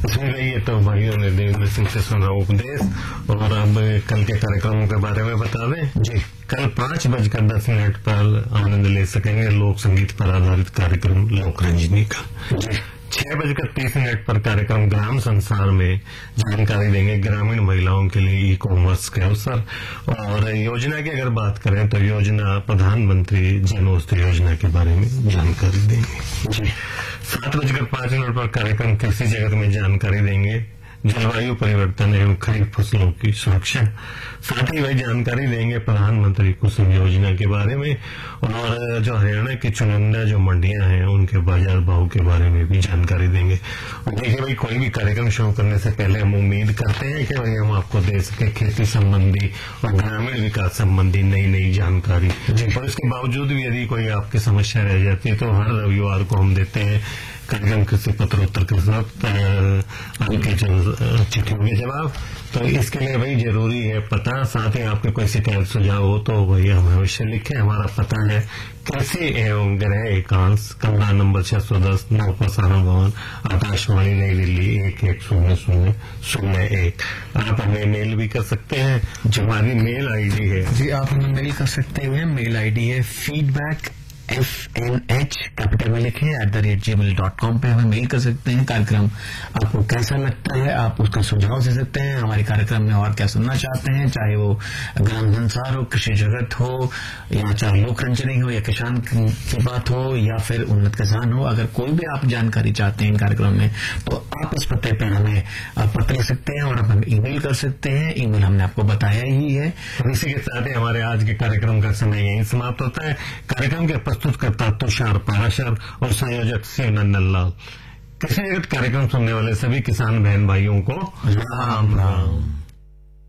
इसमें ये तो भाइयों ने देवेंद्र सिंह से सुना उपदेश। और अब कल के कार्यक्रमों के बारे में बता दें जी। कल 5:10 पर आनंद ले सकेंगे लोक संगीत पर आधारित कार्यक्रम लोक रंजनी का। 6:30 पर कार्यक्रम ग्राम संसार में जानकारी देंगे ग्रामीण महिलाओं के लिए ई कॉमर्स के अवसर। और योजना की अगर बात करें तो योजना प्रधानमंत्री जन औषधि योजना के बारे में जानकारी देंगे जी। 7:05 पर कार्यक्रम कृषि जगत में जानकारी देंगे जलवायु परिवर्तन एवं खरीफ फसलों की सुरक्षा। साथ ही वही जानकारी देंगे प्रधानमंत्री कुसुम योजना के बारे में। और जो हरियाणा की चुनिंदा जो मंडियां हैं उनके बाजार भाव के बारे में भी जानकारी देंगे। और देखिए भाई, कोई भी कार्यक्रम शुरू करने से पहले हम उम्मीद करते हैं कि भाई हम आपको दे सके खेती संबंधी और ग्रामीण विकास संबंधी नई जानकारी। और इसके बावजूद भी यदि कोई आपकी समस्या रह जाती है तो हर रविवार को हम देते हैं कार्यक्रम कृषि पत्रोत्तर के साथ आपके चिट्ठियों के जवाब। तो इसके लिए भाई जरूरी है पता, साथ ही आपके कोई शिकायत सुझाव हो तो भाई हमें अवश्य लिखें। हमारा पता है कृषि एवं गृह एकांश, कमरा नंबर 610, नौ प्रसारण भवन, आकाशवाणी नई दिल्ली 110001। आप हमें मेल भी कर सकते हैं, जो हमारी मेल आईडी है जी। आप हमें मेल कर सकते हैं, मेल आईडी है feedback FNH कैपिटल में लिखे @gmail.com पे हमें मेल कर सकते हैं। कार्यक्रम आपको कैसा लगता है आप उसका सुझाव दे सकते हैं। हमारे कार्यक्रम में और क्या सुनना चाहते हैं, चाहे वो ग्राम संसार हो, कृषि जगत हो, या चाहे लोक रंजनी हो, या किसान की बात हो, या फिर उन्नत किसान हो। अगर कोई भी आप जानकारी चाहते हैं इन कार्यक्रम में तो आप इस पते पर हमें पत्र लिख सकते हैं और आप हमें ईमेल कर सकते हैं। ईमेल हमने आपको बताया ही है। इसी के साथ ही हमारे आज के कार्यक्रम का समय यही समाप्त होता है। कार्यक्रम के प्रस्तुतकर्ता तुषार पाराशर और संयोजक शिव नंदन लाल। कृषि जगत कार्यक्रम सुनने वाले सभी किसान बहन भाइयों को राम राम।